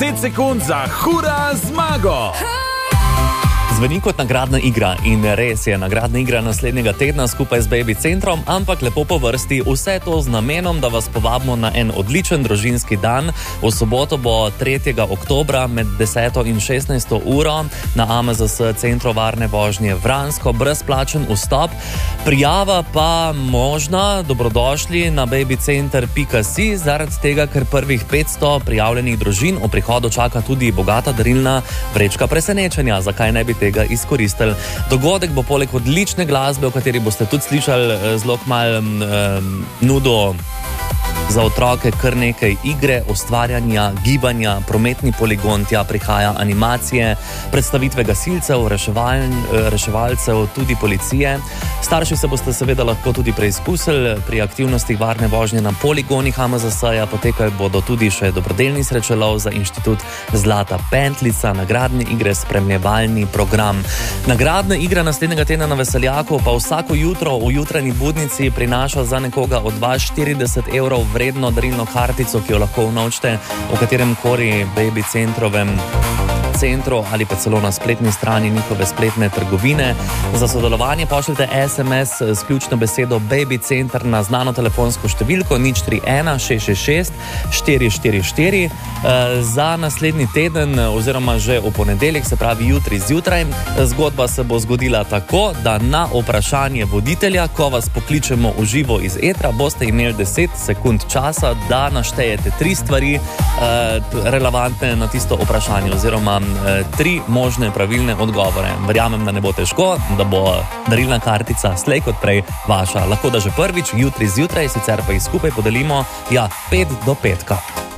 10 sekund za hura zmago. Zveni kot nagradna igra in res je nagradna igra naslednjega tedna skupaj z Baby Centrom, ampak lepo po vrsti, vse to z namenom, da vas povabimo na en odličen družinski dan. V soboto bo 3. oktobra med 10. in 16. uro na AMZS Centru varne vožnje Vransko, brezplačen vstop. Prijava pa možna, dobrodošli na babycenter.si, zaradi tega, ker prvih 500 prijavljenih družin o prihodu čaka tudi bogata darilna vrečka presenečenja. Zakaj ne bi tega izkoristili? Dogodek bo poleg odlične glasbe, v kateri boste tudi slišali zelo malo nudo za otroke, kar nekaj igre, ustvarjanja, gibanja, prometni poligon, tja prihaja animacije, predstavitve gasilcev, reševalcev, tudi policije. Starši se boste seveda lahko tudi preizkusili pri aktivnostih varne vožnje na poligonih AMZS-ja, potekali bodo tudi še dobrodelni srečelov za inštitut Zlata Pentlica, nagradne igre, spremljevalni program. Nagradna igra naslednjega tedna na Veseljaku pa vsako jutro v jutranji budnici prinaša za nekoga od vas 40 € vredno darilno kartico, ki jo lahko unovčite v katerem koli Baby Centrovem centru ali pa celo na spletni strani njihove spletne trgovine. Za sodelovanje pošljite SMS s ključno besedo Baby Center na znano telefonsko številko 031 666 444. Za naslednji teden oziroma že v ponedeljek, se pravi jutri zjutraj, zgodba se bo zgodila tako, da na vprašanje voditelja, ko vas pokličemo v živo iz etra, boste imeli 10 sekund časa, da naštejete 3 stvari relevantne na tisto vprašanje oziroma 3 možne pravilne odgovore. Verjamem, da ne bo težko, da bo darilna kartica slej kot prej vaša. Lahko da že prvič, jutri zjutraj, sicer pa jih skupaj podelimo 5 do petka.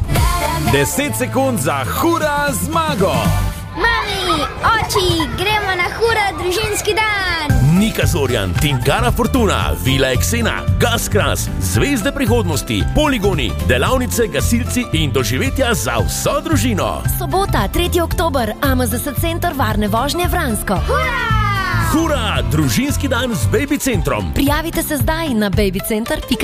10 sekund za hura zmago. Mami, oči, gremo na hura družinski dan. Nika Zorjan, Tinkara Fortuna, Vila Eksena, Gaskras, Zvezde prihodnosti, poligoni, delavnice, gasilci in doživetja za vso družino. Sobota, 3. oktober, AMZS Center varne vožnje Vransko. Hura! Družinski dan z Baby Centrom. Prijavite se zdaj na babycenter.si.